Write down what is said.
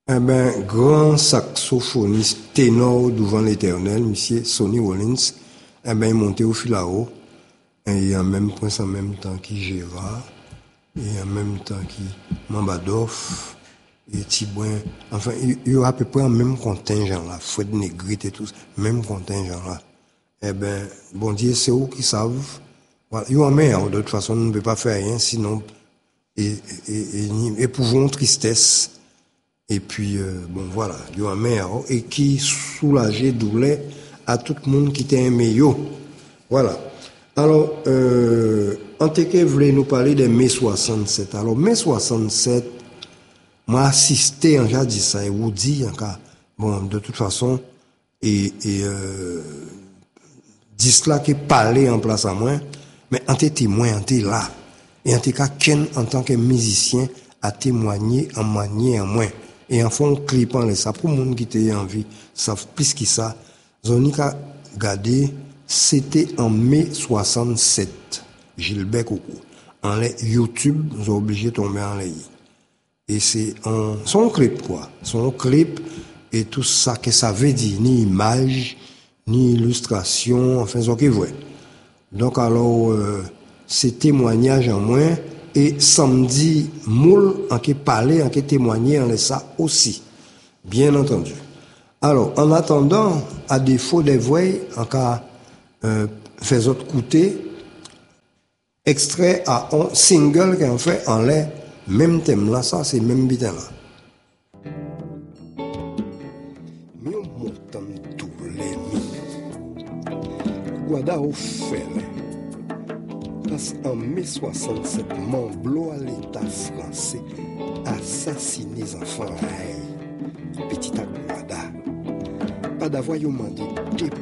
Eh ben, grand saxophoniste ténor devant l'éternel, monsieur Sonny Rollins, eh ben, il montait au fil à eau, et en même prince en même temps qui Gérard, et en même temps qui Mambadoff, et Tibouin, enfin, il y aura à peu près un même contingent là, Fred Negrite et tout, même contingent là. Eh ben, bon Dieu, c'est eux qui savent. Voilà, il y a un meilleur, de toute façon, on ne peut pas faire rien, sinon, éprouvons tristesse. Et puis, bon, voilà, il y a un maire et qui soulageait, doulait à tout le monde qui était un meilleur. Voilà. Alors, Anteke voulait nous parler des mai 67. Alors, mai 67, moi, assisté, en j'ai dit ça, et vous dit, en cas, bon, de toute façon, dit cela qui parlait en place à moi, mais en t'es témoin, en t'es là. Et en tout cas, Ken, en tant que musicien, a témoigné en manière en moins. Et en fond, clipant les ça, pour le monde qui était envie, savent plus que ça. Zonika gardé, c'était en mai 67. Gilbert Coco. En les YouTube, nous sommes obligés de tomber en l'air. Et c'est son clip, quoi. Son clip et tout ça que ça veut dire, ni image, ni illustration, enfin, ce qu'il voit. Donc, alors, ces témoignages en moins, et samedi, moule, en qui parlait, en qui témoignait, en ça aussi. Bien entendu. Alors, en attendant, à défaut des voix, en cas, fait autres coûter, extrait à un single qu'on fait en l'air, même thème là, ça, c'est même bitin là. Mieux montant tous les Guada au fait. Parce qu'en mai 67, Mamblo à l'État français assassiné les enfants. Petit Aguada. Pas d'avoir demandé